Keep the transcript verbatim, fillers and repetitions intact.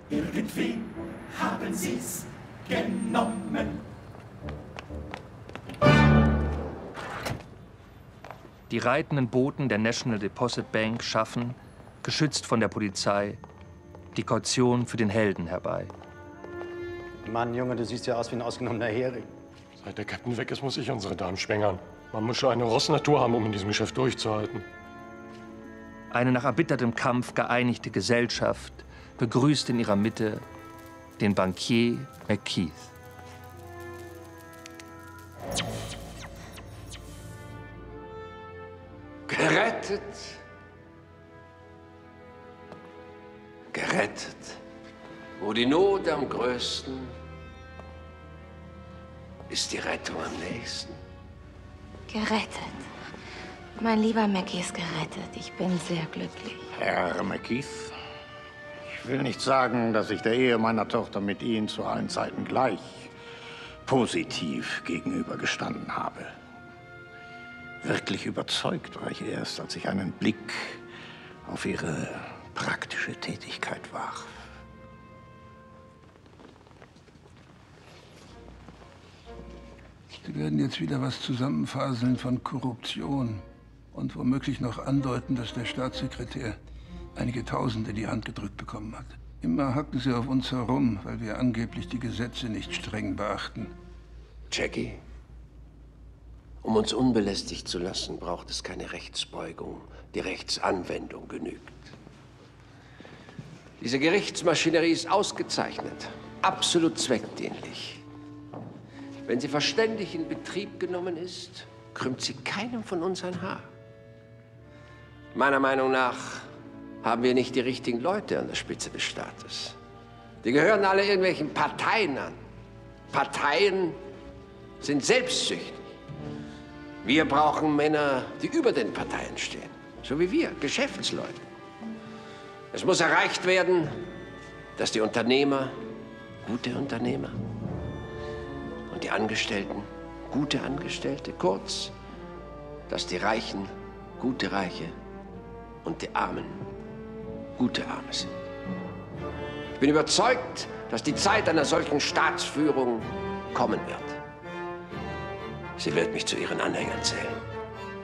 Irgendwie haben sie's genommen. Die reitenden Boten der National Deposit Bank schaffen, geschützt von der Polizei, die Kaution für den Helden herbei. Mann, Junge, du siehst ja aus wie ein ausgenommener Hering. Seit der Captain weg ist, muss ich unsere Damen schwängern. Man muss schon eine Rossnatur haben, um in diesem Geschäft durchzuhalten. Eine nach erbittertem Kampf geeinigte Gesellschaft begrüßt in ihrer Mitte den Bankier McKeith. Gerettet. Gerettet. Wo die Not am größten ist, die Rettung am nächsten. Gerettet. Mein lieber Mackie ist gerettet. Ich bin sehr glücklich. Herr McKeith, ich will nicht sagen, dass ich der Ehe meiner Tochter mit Ihnen zu allen Zeiten gleich positiv gegenübergestanden habe. Wirklich überzeugt war ich erst, als ich einen Blick auf Ihre praktische Tätigkeit warf. Sie werden jetzt wieder was zusammenfaseln von Korruption und womöglich noch andeuten, dass der Staatssekretär einige Tausend in die Hand gedrückt bekommen hat. Immer hacken Sie auf uns herum, weil wir angeblich die Gesetze nicht streng beachten. Jackie, um uns unbelästigt zu lassen, braucht es keine Rechtsbeugung. Die Rechtsanwendung genügt. Diese Gerichtsmaschinerie ist ausgezeichnet, absolut zweckdienlich. Wenn sie verständig in Betrieb genommen ist, krümmt sie keinem von uns ein Haar. Meiner Meinung nach haben wir nicht die richtigen Leute an der Spitze des Staates. Die gehören alle irgendwelchen Parteien an. Parteien sind selbstsüchtig. Wir brauchen Männer, die über den Parteien stehen. So wie wir, Geschäftsleute. Es muss erreicht werden, dass die Unternehmer gute Unternehmer und die Angestellten gute Angestellte, kurz, dass die Reichen gute Reiche und die Armen gute Arme sind. Ich bin überzeugt, dass die Zeit einer solchen Staatsführung kommen wird. Sie wird mich zu ihren Anhängern zählen.